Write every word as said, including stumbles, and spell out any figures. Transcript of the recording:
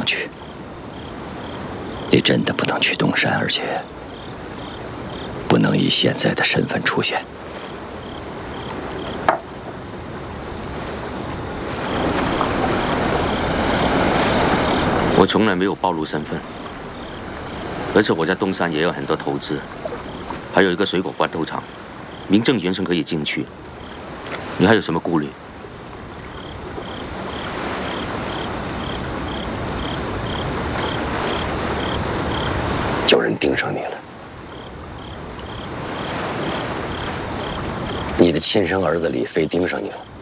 能去，你真的不能去东山，而且不能以现在的身份出现。 我从来没有暴露身份，而且我在东山也有很多投资，还有一个水果罐头厂，名正言顺可以进去。你还有什么顾虑？ 有人盯上你了，你的亲生儿子李飞盯上你了。